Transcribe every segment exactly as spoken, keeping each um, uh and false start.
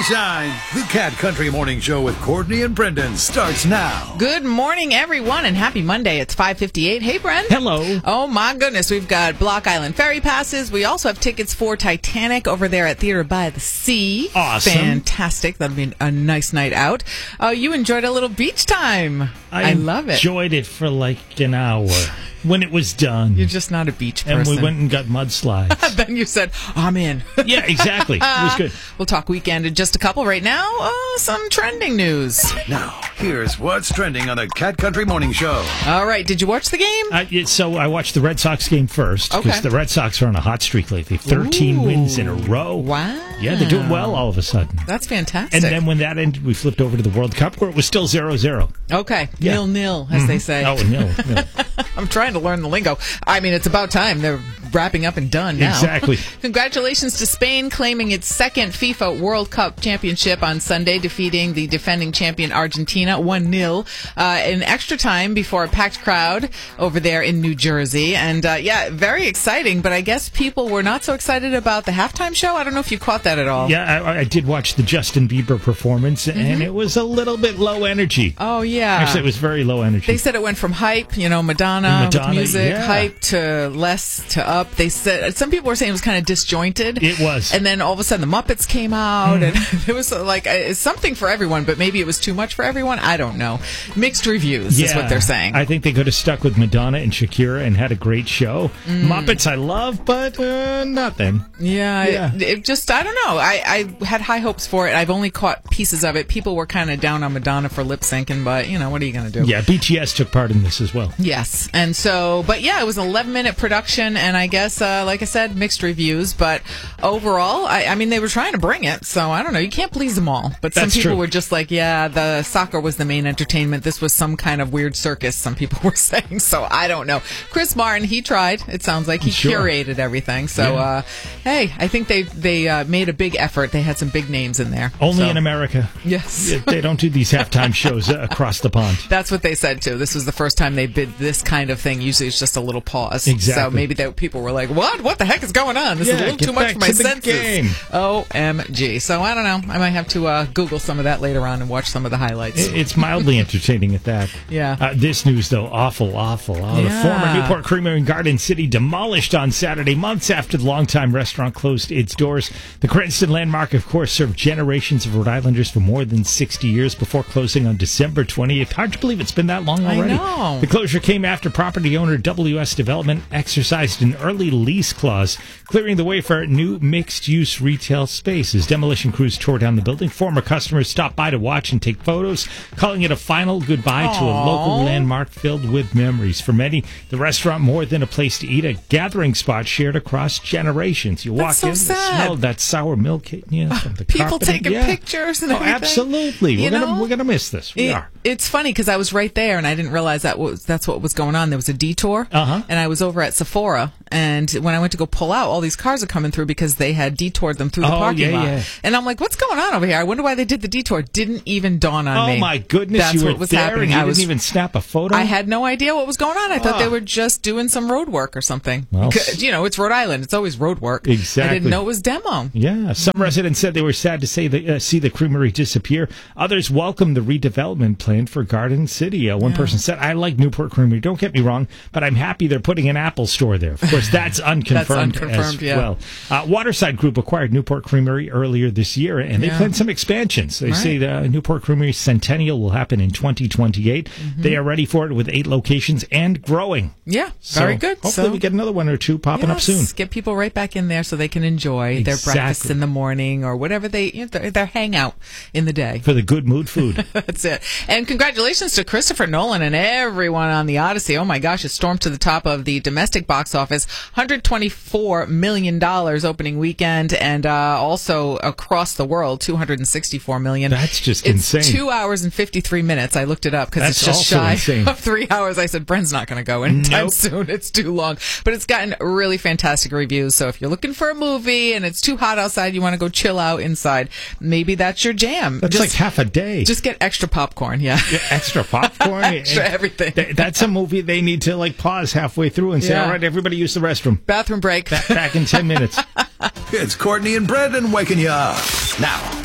and shine. The Cat Country Morning Show with Courtney and Brendan starts now. Good morning, everyone, and happy Monday. It's five fifty-eight. Hey, Brent. Hello. Oh, my goodness. We've got Block Island Ferry passes. We also have tickets for Titanic over there at Theater by the Sea. Awesome. Fantastic. That'll be a nice night out. Uh, you enjoyed a little beach time. I, I love it. enjoyed it for like an hour when it was done. You're just not a beach person. And we went and got mudslides. Then you said, I'm in. Yeah, exactly. It was good. We'll talk weekend in just a couple. Right now, uh, some trending news. Now, here's what's trending on the Cat Country Morning Show. All right. Did you watch the game? Uh, it- so I watched the Red Sox game first because Okay. the Red Sox are on a hot streak lately. thirteen Ooh. wins in a row. Wow. Yeah, they're doing well all of a sudden. That's fantastic. And then when that ended, we flipped over to the World Cup where it was still zero zero. Okay. Yeah. Nil nil, as they say. Oh, nil, nil. I'm trying to learn the lingo. I mean, it's about time. They're wrapping up and done now. Exactly. Congratulations to Spain claiming its second FIFA World Cup championship on Sunday, defeating the defending champion Argentina one nil uh, in extra time before a packed crowd over there in New Jersey. And uh, yeah, very exciting, but I guess people were not so excited about the halftime show. I don't know if you caught that at all. Yeah, I, I did watch the Justin Bieber performance, and it was a little bit low energy. Oh, yeah. Actually, it was very low energy. They said it went from hype, you know, Madonna, Madonna, with music, yeah. hype to less to up. They said some people were saying it was kind of disjointed. It was. And then all of a sudden the Muppets came out, mm. and it was uh, like uh, it's something for everyone, but maybe it was too much for everyone. I don't know. Mixed reviews yeah, is what they're saying. I think they could have stuck with Madonna and Shakira and had a great show. Mm. Muppets I love, but uh, not them. Yeah, Yeah. It, it just, I don't know. I, I had high hopes for it. I've only caught pieces of it. People were kind of down on Madonna for lip syncing, but, you know, what are you going to do? Yeah, B T S took part in this as well. Yes. And so, but yeah, it was an eleven minute production, and I guess, uh, like I said, mixed reviews. But overall, I, I mean, they were trying to bring it, so I don't know. You can't please them all. But some That's people true. were just like, yeah, the soccer was the main entertainment. This was some kind of weird circus, some people were saying. So I don't know. Chris Martin, he tried. It sounds like he Sure. curated everything. So, Yeah. uh, hey, I think they, they uh, made a big effort. They had some big names in there. Only So, in America. Yes. Yeah, they don't do these halftime shows uh, across the pond. That's what they said, too. This was the first time they did this kind of thing. Usually it's just a little pause. Exactly. So maybe that people were like, what? What the heck is going on? This is Yeah, a little get too much back for my to the senses. game. O M G. So I don't know. I might have to uh, Google some of that later on and watch some of the highlights. It- It's mildly entertaining at that. Yeah. Uh, this news, though, awful, awful. Oh, Yeah. The former Newport Creamery in Garden City demolished on Saturday, months after the longtime restaurant closed its doors. The Cranston landmark, of course, served generations of Rhode Islanders for more than sixty years before closing on December twentieth. Hard to believe it's been that long I already. know. The closure came after property owner W S Development exercised an early lease clause, clearing the way for new mixed-use retail spaces. Demolition crews tore down the building. Former customers stopped by to watch and take photos, calling it a final goodbye to a local Aw. landmark filled with memories. For many, the restaurant, more than a place to eat, a gathering spot shared across generations. You walk That's so in, sad. the smell of that sour milk hitting you from the People carpeting. taking Yeah. pictures and Oh, everything. absolutely. You We're know? gonna we're gonna miss this. We It- are. It's funny because I was right there and I didn't realize that was that's what was going on. There was a detour, Uh-huh. and I was over at Sephora. And when I went to go pull out, all these cars are coming through because they had detoured them through the Oh, parking yeah, lot. yeah. And I'm like, "What's going on over here? I wonder why they did the detour." Didn't even dawn on Oh me. my goodness! That's you were what was there happening. and you I didn't was even snap a photo. I had no idea what was going on. I thought Ah. they were just doing some road work or something. Well, Because, you know, it's Rhode Island. It's always road work. I Exactly. didn't know it was demo. Yeah, some residents said they were sad to say the, uh, see the creamery disappear. Others welcomed the redevelopment plan for Garden City. Uh, one Yeah. person said, "I like Newport Creamery. Don't get me wrong, but I'm happy they're putting an Apple store there." Of course, that's unconfirmed, unconfirmed, as yeah. well. Uh, Waterside Group acquired Newport Creamery earlier this year, and they Yeah. planned some expansions. They Right. say the Newport Creamery Centennial will happen in twenty twenty-eight. Mm-hmm. They are ready for it with eight locations and growing. Yeah, So very good. Hopefully, So- we get another one or two popping up Yes, soon. Get people right back in there so they can enjoy their Exactly. breakfast in the morning or whatever they, you know, their, their hangout in the day. For the good mood food. That's it. And congratulations to Christopher Nolan and everyone on the Odyssey. Oh my gosh, it stormed to the top of the domestic box office. one hundred twenty-four million dollars opening weekend, and uh, also across the world, two hundred sixty-four million dollars. That's just it's insane. two hours and fifty-three minutes. I looked it up because it's That's just also shy insane. of three hours. I said, Bren's not going to go anytime Nope. soon. It's too long. But it's gotten really fantastic reviews. So if you're looking for a movie and it's too hot outside, you want to go chill out inside, maybe that's your jam. That's Just- like half a day. Just get extra popcorn, yeah. Yeah, extra popcorn. Extra everything. Th- That's a movie they need to like pause halfway through and say, Yeah. "All right, everybody use the restroom." Bathroom break. Back in ten minutes. It's Courtney and Brendan waking you up. Now,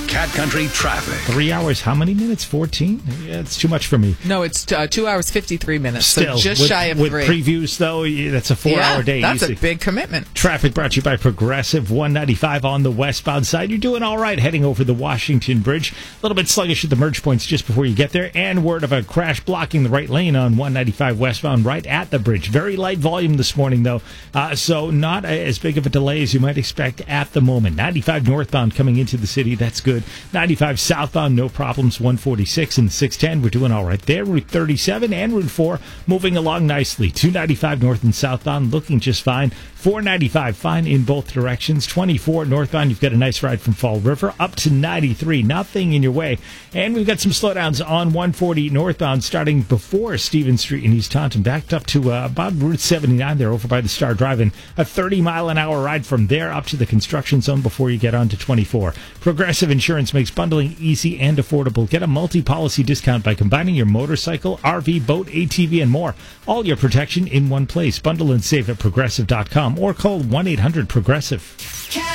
Cat Country traffic. Three hours, how many minutes? fourteen? Yeah, it's too much for me. No, it's uh, two hours, fifty-three minutes. Still, so just with, shy of with three. previews, though, yeah, that's a four-hour yeah, day. That's easy. a big commitment. Traffic brought to you by Progressive. one ninety-five on the westbound side. You're doing all right heading over the Washington Bridge. A little bit sluggish at the merge points just before you get there. And word of a crash blocking the right lane on one ninety-five westbound right at the bridge. Very light volume this morning, though, uh, so not as big of a delay as you might expect at the moment. ninety-five northbound coming into the city. That's good. ninety-five southbound, no problems. one forty-six and six ten, we're doing all right there. Route thirty-seven and Route four moving along nicely. two ninety-five north and southbound looking just fine. four ninety-five fine in both directions. twenty-four northbound, you've got a nice ride from Fall River up to ninety-three. Nothing in your way. And we've got some slowdowns on one forty northbound starting before Stevens Street in East Taunton, backed up to uh, about Route seventy-nine there over by the Star Drive-In. A thirty mile an hour ride from there up to the construction zone before you get on to twenty-four. Progressive Insurance makes bundling easy and affordable. Get a multi-policy discount by combining your motorcycle, R V, boat, A T V, and more. All your protection in one place. Bundle and save at progressive dot com or call one eight hundred progressive.